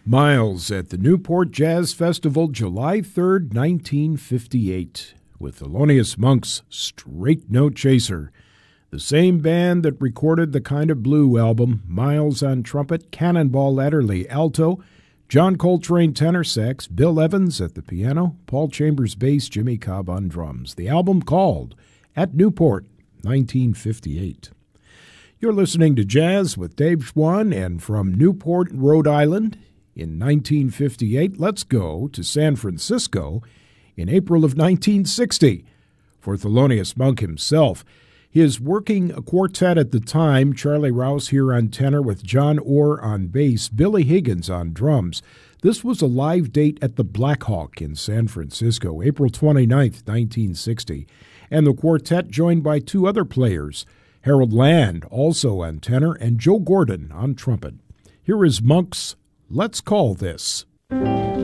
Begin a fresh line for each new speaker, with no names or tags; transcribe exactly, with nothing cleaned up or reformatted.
Miles at the Newport Jazz Festival, July third, nineteen fifty-eight, with Thelonious Monk's Straight No Chaser. The same band that recorded the Kind of Blue album, Miles on trumpet, Cannonball Adderley alto, John Coltrane tenor sax, Bill Evans at the piano, Paul Chambers bass, Jimmy Cobb on drums. The album called At Newport, nineteen fifty-eight. You're listening to Jazz with Dave Schwann, and from Newport, Rhode Island, in nineteen fifty-eight, let's go to San Francisco in April of nineteen sixty. For Thelonious Monk himself, his working quartet at the time, Charlie Rouse here on tenor with John Orr on bass, Billy Higgins on drums. This was a live date at the Black Hawk in San Francisco, April twenty-ninth, nineteen sixty. And the quartet joined by two other players, Harold Land also on tenor and Joe Gordon on trumpet. Here is Monk's Let's Call This.